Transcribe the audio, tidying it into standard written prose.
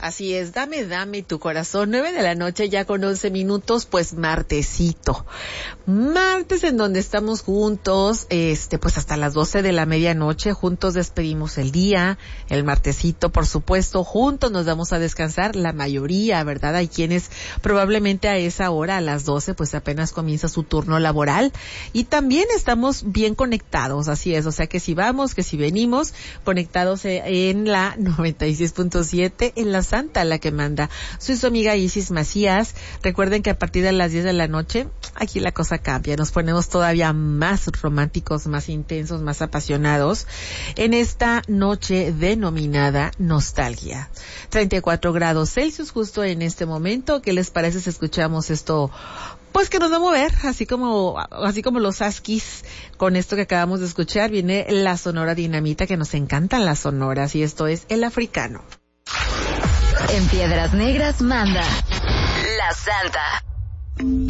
Así es, dame tu corazón. 9 p.m, ya con 11 minutos, pues martesito. Martes en donde estamos juntos, pues hasta las 12 de la medianoche, juntos despedimos el día, el martesito, por supuesto, juntos nos vamos a descansar, la mayoría, ¿verdad? Hay quienes probablemente a esa hora, a las 12, pues apenas comienza su turno laboral, y también estamos bien conectados, así es, o sea que si vamos, que si venimos, conectados en la 96.7, en la Santa, la que manda. Soy su amiga Isis Macías. Recuerden que a partir de las 10 de la noche, aquí la cosa cambia. Nos ponemos todavía más románticos, más intensos, más apasionados en esta noche denominada nostalgia. 34 grados Celsius justo en este momento. ¿Qué les parece si escuchamos esto? Pues que nos va a mover, así como los Askis, con esto que acabamos de escuchar, viene la Sonora Dinamita, que nos encantan las sonoras, y esto es El Africano. En Piedras Negras manda La Santa.